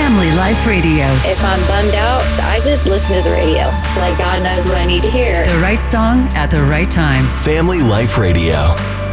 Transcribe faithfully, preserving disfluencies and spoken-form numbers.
Family Life Radio. If I'm bummed out, I just listen to the radio. Like God knows what I need to hear. The right song at the right time. Family Life Radio.